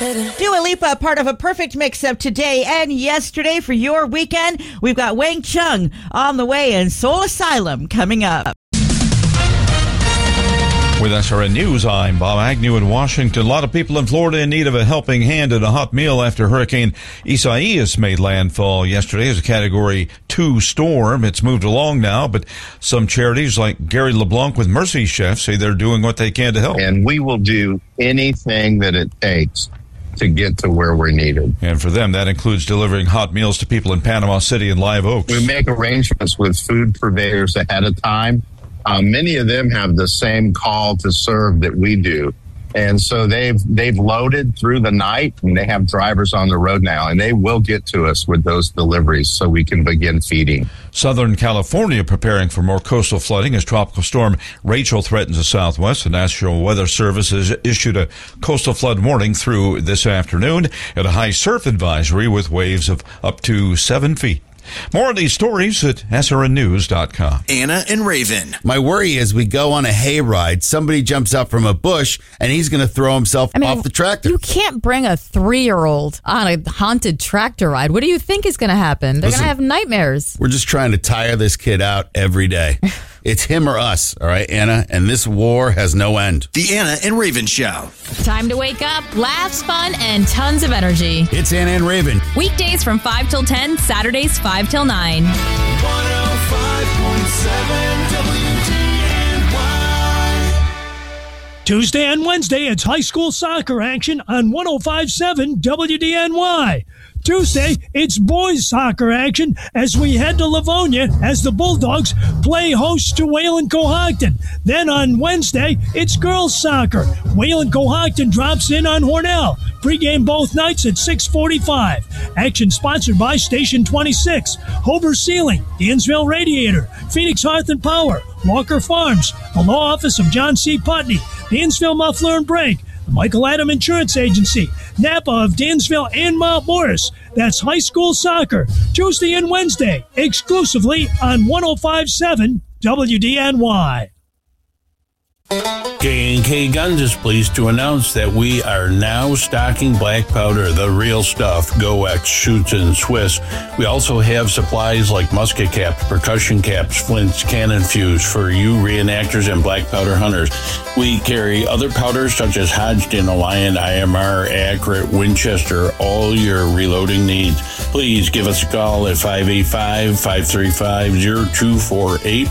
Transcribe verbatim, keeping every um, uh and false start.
Dua Lipa, part of a perfect mix-up today and yesterday for your weekend. We've got Wang Chung on the way and Soul Asylum coming up. With S R N News, I'm Bob Agnew in Washington. A lot of people in Florida in need of a helping hand and a hot meal after Hurricane Isaias made landfall yesterday as a Category two storm. It's moved along now, but some charities like Gary LeBlanc with Mercy Chef say they're doing what they can to help. And we will do anything that it takes to get to where we're needed. And for them, that includes delivering hot meals to people in Panama City and Live Oaks. We make arrangements with food purveyors ahead of time. Uh, many of them have the same call to serve that we do. And so they've they've loaded through the night, and they have drivers on the road now, and they will get to us with those deliveries so we can begin feeding. Southern California preparing for more coastal flooding as Tropical Storm Rachel threatens the southwest. The National Weather Service has issued a coastal flood warning through this afternoon and a high surf advisory with waves of up to seven feet. More of these stories at S R N news dot com. Anna and Raven. My worry is we go on a hayride, somebody jumps out from a bush, and he's going to throw himself I mean, off the tractor. You can't bring a three-year-old on a haunted tractor ride. What do you think is going to happen? They're going to have nightmares. We're just trying to tire this kid out every day. It's him or us, all right, Anna? And this war has no end. The Anna and Raven Show. Time to wake up, laughs, fun, and tons of energy. It's Anna and Raven. Weekdays from five till ten, Saturdays five till nine. one oh five point seven W D N Y. Tuesday and Wednesday, it's high school soccer action on one oh five point seven W D N Y. Tuesday, it's boys soccer action as we head to Livonia as the Bulldogs play host to Wayland Cohocton. Then on Wednesday, it's girls soccer. Wayland Cohocton drops in on Hornell. Pre-game both nights at six forty-five. Action sponsored by Station twenty-six, Hover Ceiling, Dansville Radiator, Phoenix Hearth and Power, Walker Farms, the law office of John C. Putney, Dansville Muffler and Brake, the Michael Adam Insurance Agency, Napa of Dansville and Mount Morris. That's high school soccer, Tuesday and Wednesday, exclusively on one oh five point seven W D N Y. K and K Guns is pleased to announce that we are now stocking black powder, the real stuff, Go-X, Shoots, and Swiss. We also have supplies like musket caps, percussion caps, flints, cannon fuse for you reenactors and black powder hunters. We carry other powders such as Hodgdon, Alliant, I M R, Accurate, Winchester, all your reloading needs. Please give us a call at five eight five, five three five, zero two four eight